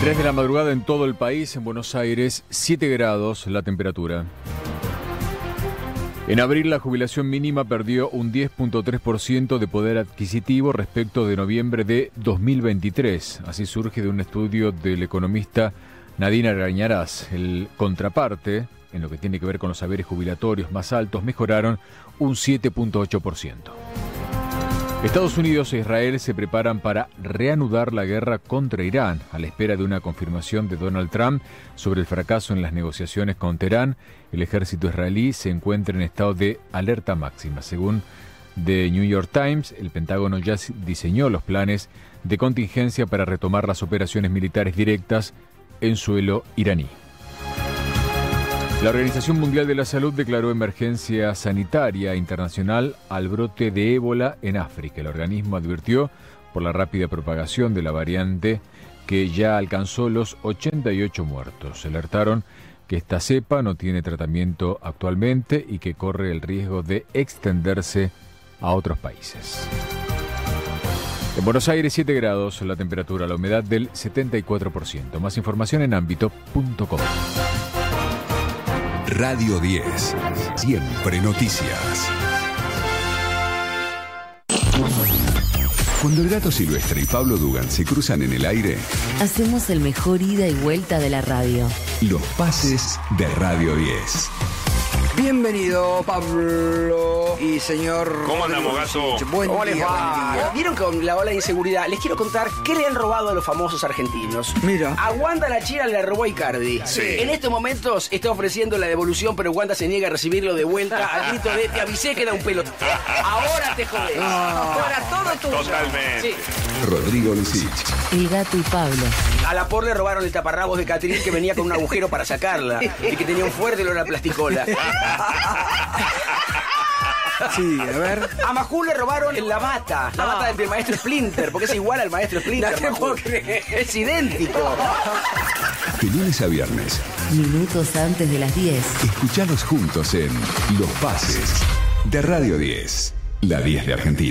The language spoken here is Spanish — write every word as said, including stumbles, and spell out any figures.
tres de la madrugada en todo el país, en Buenos Aires, siete grados la temperatura. En abril la jubilación mínima perdió un diez punto tres por ciento de poder adquisitivo respecto de noviembre de dos mil veintitrés. Así surge de un estudio del economista Nadine Arañarás. El contraparte, en lo que tiene que ver con los saberes jubilatorios más altos, mejoraron un siete punto ocho por ciento. Estados Unidos e Israel se preparan para reanudar la guerra contra Irán, a la espera de una confirmación de Donald Trump sobre el fracaso en las negociaciones con Teherán. El ejército israelí se encuentra en estado de alerta máxima. Según The New York Times, el Pentágono ya diseñó los planes de contingencia para retomar las operaciones militares directas en suelo iraní. La Organización Mundial de la Salud declaró emergencia sanitaria internacional al brote de ébola en África. El organismo advirtió por la rápida propagación de la variante que ya alcanzó los ochenta y ocho muertos. Alertaron que esta cepa no tiene tratamiento actualmente y que corre el riesgo de extenderse a otros países. En Buenos Aires, siete grados la temperatura, la humedad del setenta y cuatro por ciento. Más información en ámbito punto com. Radio diez. Siempre noticias. Cuando el Gato Silvestre y Pablo Dugan se cruzan en el aire, hacemos el mejor ida y vuelta de la radio. Los pases de Radio diez. Bienvenido, Pablo y señor... ¿Cómo andamos, Gato? Buen ¿Cómo les día, va? buen día. ¿Vieron con la ola de inseguridad? Les quiero contar qué le han robado a los famosos argentinos. Mira. A Wanda la China le robó a Icardi. Sí. En estos momentos está ofreciendo la devolución, pero Wanda se niega a recibirlo de vuelta al grito de te avisé que era un pelotón. Ahora te jodés. Para todo tuyo. Totalmente. Sí. Rodrigo Lucich. El Gato y Pablo. A la por le robaron el taparrabos de Catherine que venía con un agujero para sacarla y que tenía un fuerte olor a plasticola. Sí, a ver. A Majul le robaron la bata, la bata del maestro Splinter, porque es igual al maestro Splinter. No te puedo Majul. Es idéntico. De lunes a viernes, Minutos antes de las diez. escuchalos juntos en Los Pases de Radio diez. La diez de Argentina.